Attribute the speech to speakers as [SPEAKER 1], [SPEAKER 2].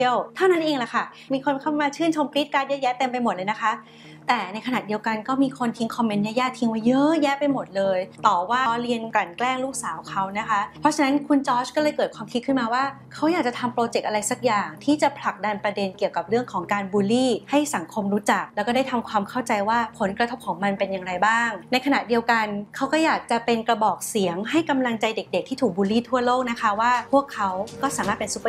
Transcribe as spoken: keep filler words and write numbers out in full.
[SPEAKER 1] ชียลเท่านั้นเองแหละค่ะมีคนเข้ามาชื่นชมกรี๊ดกราดเยอะแยะเต็มไปหมดเลยนะคะแต่ในขณะเดียวกันก็มีคนทิ้งคอมเมนต์แย่ๆทิ้งไว้เยอะแยะไปหมดเลยต่อว่าเรียนกลั่นแกล้งลูกสาวเขานะคะเพราะฉะนั้นคุณจอร์จก็เลยเกิดความคิดขึ้นมาว่าเขาอยากจะทำโปรเจกต์อะไรสักอย่างที่จะผลักดันประเด็นเกี่ยวกับเรื่องของการบูลลี่ให้สังคมรู้จักแล้วก็ได้ทำความเข้าใจว่าผลกระทบของมันเป็นอย่างไรบ้างในขณะเดียวกันเขาก็อยากจะเป็นกระบอกเสียงให้กำลังใจเด็กๆที่ถูกบูลลี่ทั่วโลกนะคะว่าพวกเขาก็สามารถเป็นซุปเปอร์